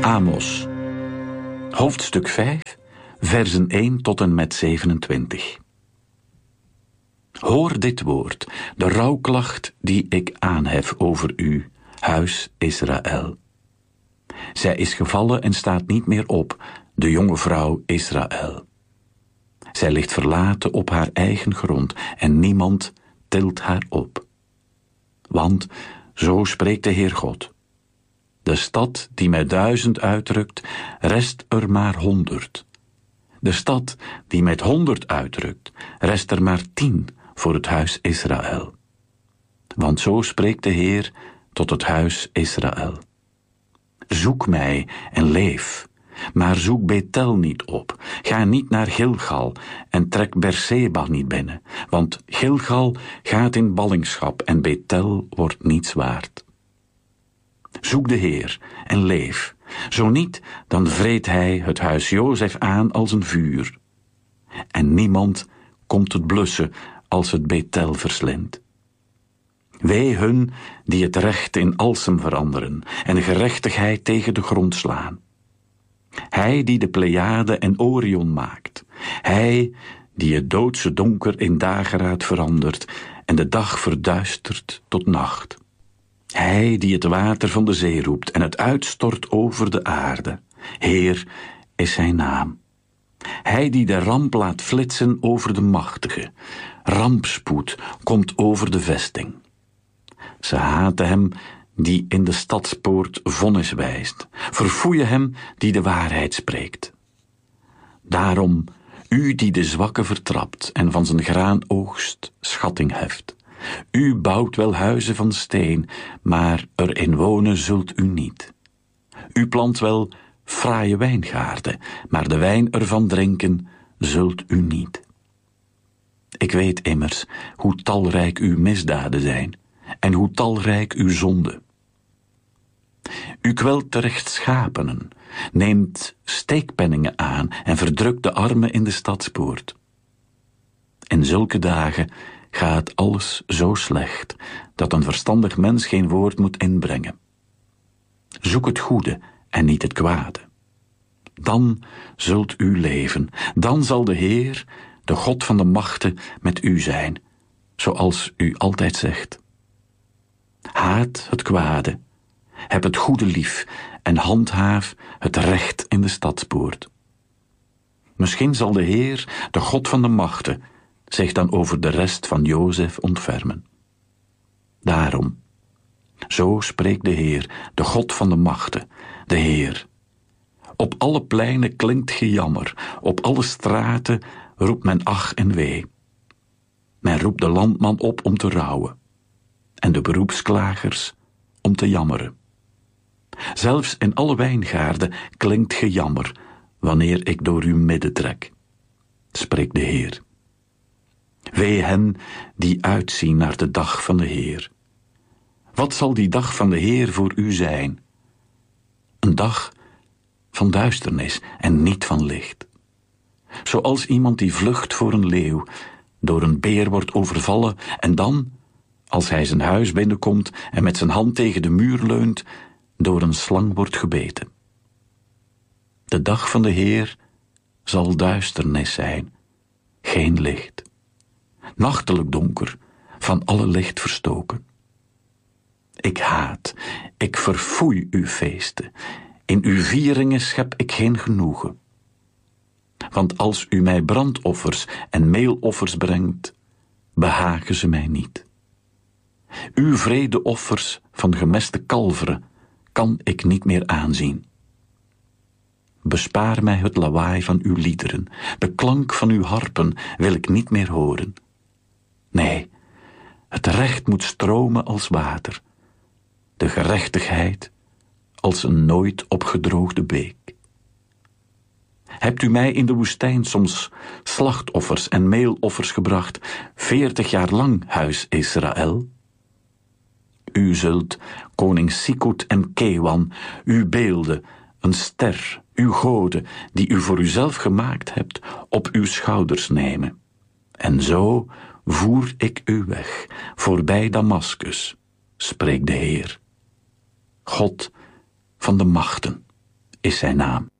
Amos, hoofdstuk 5, versen 1 tot en met 27. Hoor dit woord, de rouwklacht die ik aanhef over u, huis Israël. Zij is gevallen en staat niet meer op, de jonge vrouw Israël. Zij ligt verlaten op haar eigen grond en niemand tilt haar op. Want, zo spreekt de Heer God, de stad die met 1000 uitrukt, rest er maar 100. De stad die met 100 uitrukt, rest er maar 10 voor het huis Israël. Want zo spreekt de Heer tot het huis Israël. Zoek mij en leef, maar zoek Bethel niet op. Ga niet naar Gilgal en trek Berseba niet binnen, want Gilgal gaat in ballingschap en Bethel wordt niets waard. Zoek de Heer en leef, zo niet, dan vreet hij het huis Jozef aan als een vuur. En niemand komt het blussen als het Bethel verslindt. Wee hun die het recht in alsem veranderen en de gerechtigheid tegen de grond slaan. Hij die de Pleiade en Orion maakt, hij die het doodse donker in dageraad verandert en de dag verduistert tot nacht. Hij die het water van de zee roept en het uitstort over de aarde. Heer is zijn naam. Hij die de ramp laat flitsen over de machtige. Rampspoed komt over de vesting. Ze haten hem die in de stadspoort vonnis wijst. Verfoeien hem die de waarheid spreekt. Daarom, u die de zwakke vertrapt en van zijn graanoogst schatting heft. U bouwt wel huizen van steen, maar erin wonen zult u niet. U plant wel fraaie wijngaarden, maar de wijn ervan drinken zult u niet. Ik weet immers hoe talrijk uw misdaden zijn en hoe talrijk uw zonden. U kwelt de rechtschapenen, neemt steekpenningen aan en verdrukt de armen in de stadspoort. In zulke dagen gaat alles zo slecht dat een verstandig mens geen woord moet inbrengen. Zoek het goede en niet het kwade. Dan zult u leven, dan zal de Heer, de God van de machten, met u zijn, zoals u altijd zegt. Haat het kwade, heb het goede lief en handhaaf het recht in de stadspoort. Misschien zal de Heer, de God van de machten, zich dan over de rest van Jozef ontfermen. Daarom, zo spreekt de Heer, de God van de machten, de Heer. Op alle pleinen klinkt gejammer, op alle straten roept men ach en wee. Men roept de landman op om te rouwen, en de beroepsklagers om te jammeren. Zelfs in alle wijngaarden klinkt gejammer, wanneer ik door uw midden trek, spreekt de Heer. Wee hen die uitzien naar de dag van de Heer. Wat zal die dag van de Heer voor u zijn? Een dag van duisternis en niet van licht. Zoals iemand die vlucht voor een leeuw, door een beer wordt overvallen en dan, als hij zijn huis binnenkomt en met zijn hand tegen de muur leunt, door een slang wordt gebeten. De dag van de Heer zal duisternis zijn, geen licht. Nachtelijk donker, van alle licht verstoken. Ik haat, ik verfoei uw feesten. In uw vieringen schep ik geen genoegen. Want als u mij brandoffers en meeloffers brengt, behagen ze mij niet. Uw vredeoffers van gemeste kalveren kan ik niet meer aanzien. Bespaar mij het lawaai van uw liederen, de klank van uw harpen wil ik niet meer horen. Nee, het recht moet stromen als water, de gerechtigheid als een nooit opgedroogde beek. Hebt u mij in de woestijn soms slachtoffers en meeloffers gebracht, 40 jaar lang, huis Israël? U zult koning Sikut en Kewan, uw beelden, een ster, uw goden, die u voor uzelf gemaakt hebt, op uw schouders nemen. En zo voer ik u weg, voorbij Damaskus, spreekt de Heer. God van de machten, is zijn naam.